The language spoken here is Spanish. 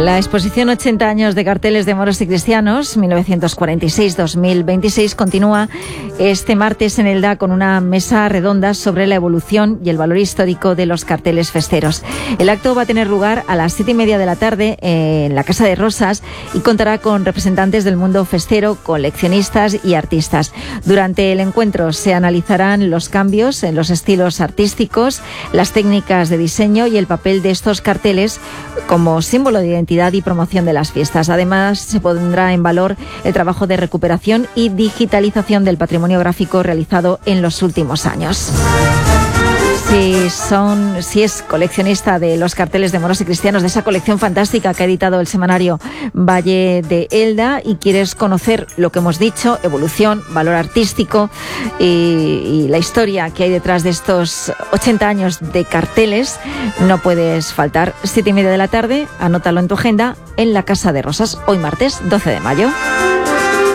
La exposición 80 años de carteles de moros y cristianos, 1946-2026, continúa este martes en Elda con una mesa redonda sobre la evolución y el valor histórico de los carteles festeros. El acto va a tener lugar a las 7:30 de la tarde en la Casa de Rosas y contará con representantes del mundo festero, coleccionistas y artistas. Durante el encuentro se analizarán los cambios en los estilos artísticos, las técnicas de diseño y el papel de estos carteles como símbolo de identidad y promoción de las fiestas. Además, se pondrá en valor el trabajo de recuperación y digitalización del patrimonio gráfico realizado en los últimos años. Si es coleccionista de los carteles de moros y cristianos, de esa colección fantástica que ha editado el semanario Valle de Elda, y quieres conocer lo que hemos dicho, evolución, valor artístico y la historia que hay detrás de estos 80 años de carteles, no puedes faltar. 7:30 de la tarde, anótalo en tu agenda, en la Casa de Rosas, hoy martes 12 de mayo.